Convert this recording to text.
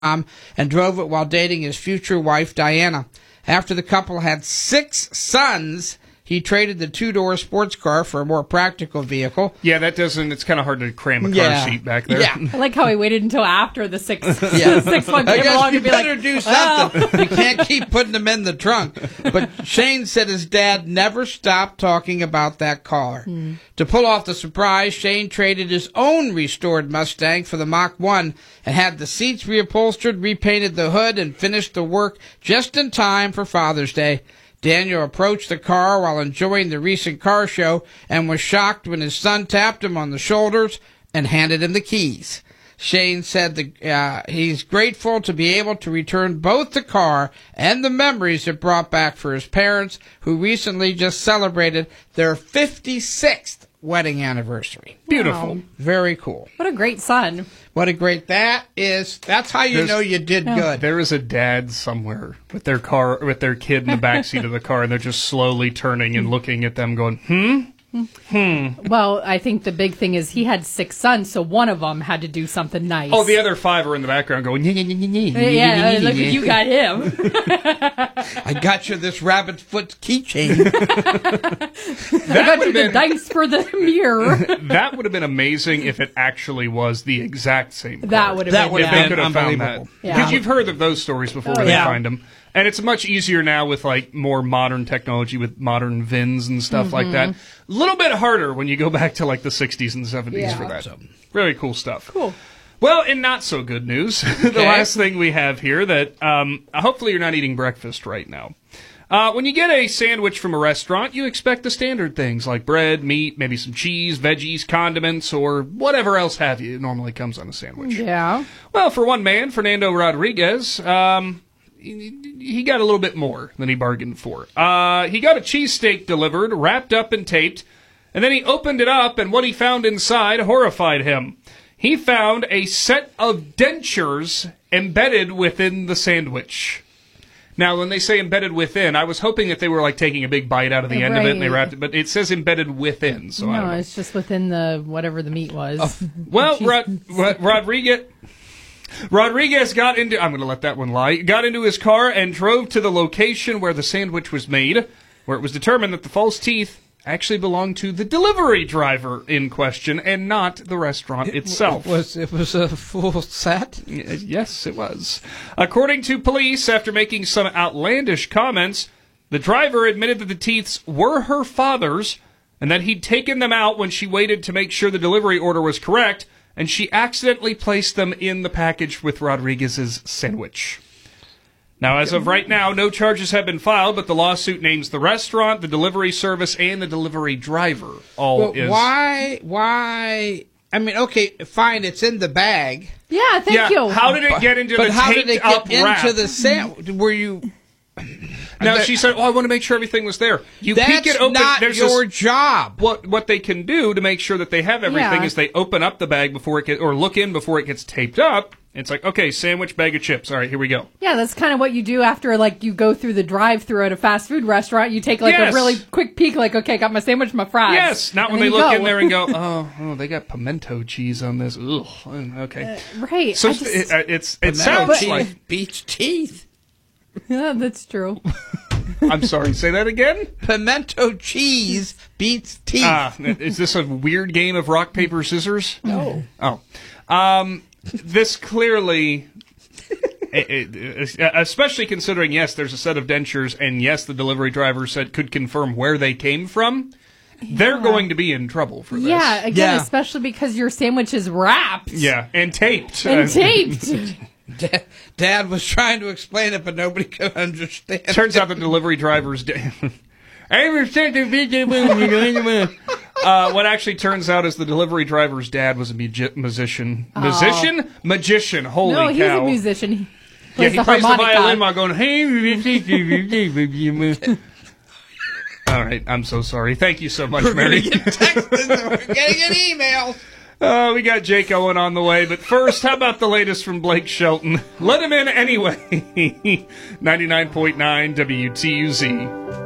and drove it while dating his future wife, Diana. After the couple had 6 sons, he traded the 2-door sports car for a more practical vehicle. Yeah, it's kind of hard to cram a car seat back there. Yeah. I like how he waited until after the sixth one came along to be like, do something. You can't keep putting them in the trunk. But Shane said his dad never stopped talking about that car. To pull off the surprise, Shane traded his own restored Mustang for the Mach 1 and had the seats reupholstered, repainted the hood, and finished the work just in time for Father's Day. Daniel approached the car while enjoying the recent car show and was shocked when his son tapped him on the shoulders and handed him the keys. Shane said he's grateful to be able to return both the car and the memories it brought back for his parents, who recently just celebrated their 56th wedding anniversary. Beautiful. Wow. Very cool. What a great son. That's how you know you did good. There is a dad somewhere with their kid in the backseat of the car, and they're just slowly turning and looking at them going, Well, I think the big thing is he had 6 sons, so one of them had to do something nice. Oh, the other 5 are in the background going, yeah, look, you got him. I got you this rabbit foot keychain. I got you the dice for the mirror. That would have been amazing if it actually was the exact same car. That would have been They could have found that. Because you've heard of those stories before when they find them. And it's much easier now with like more modern technology with modern VINs and stuff like that. A little bit harder when you go back to like the 60s and 70s for that. Very cool stuff. Cool. Well, in not so good news, the last thing we have here that hopefully you're not eating breakfast right now. When you get a sandwich from a restaurant, you expect the standard things like bread, meat, maybe some cheese, veggies, condiments, or whatever else have you normally comes on a sandwich. Yeah. Well, for one man, Fernando Rodriguez, he got a little bit more than he bargained for. He got a cheesesteak delivered, wrapped up and taped, and then he opened it up, and what he found inside horrified him. He found a set of dentures embedded within the sandwich. Now, when they say embedded within, I was hoping that they were like taking a big bite out of the end of it and they wrapped it, but it says embedded within. So I don't know. It's just within the whatever the meat was. Well, Rodriguez got into, I'm going to let that one lie, got into his car and drove to the location where the sandwich was made, where it was determined that the false teeth actually belonged to the delivery driver in question and not the restaurant itself. It was a full set? Yes, it was. According to police, after making some outlandish comments, the driver admitted that the teeth were her father's and that he'd taken them out when she waited to make sure the delivery order was correct, and she accidentally placed them in the package with Rodriguez's sandwich. Now, as of right now, no charges have been filed, but the lawsuit names the restaurant, the delivery service, and the delivery driver. Why? I mean, okay, fine, it's in the bag. Yeah, thank you. How did it get into the taped-up wrap? But how did it get into the sandwich? Were you... No, she said, I want to make sure everything was there. That's peek it open. Not your job. What they can do to make sure that they have everything is they open up the bag before it gets, or look in before it gets taped up. It's like, okay, sandwich, bag of chips. All right, here we go. Yeah, that's kind of what you do after, like, you go through the drive-thru at a fast food restaurant. You take, like, a really quick peek, like, okay, got my sandwich, my fries. Yes, not when they look in there and go, oh, they got pimento cheese on this. Ugh, okay. Right. So it sounds like beats teeth. Yeah, that's true. I'm sorry, say that again? Pimento cheese beats teeth. Is this a weird game of rock, paper, scissors? No. Oh. This clearly, especially considering, yes, there's a set of dentures, and yes, the delivery driver could confirm where they came from, they're going to be in trouble for this. Yeah, again, especially because your sandwich is wrapped. Yeah, and taped. Dad was trying to explain it, but nobody could understand. Turns out the delivery driver's... what actually turns out is the delivery driver's dad was a musician. Magician. Holy cow. No, he's a musician. He plays the violin while going, hey. All right, I'm so sorry. Thank you so much, Mary. We're getting an email. We got Jake Owen on the way, but first, how about the latest from Blake Shelton? Let him in anyway. 99.9 WTUZ.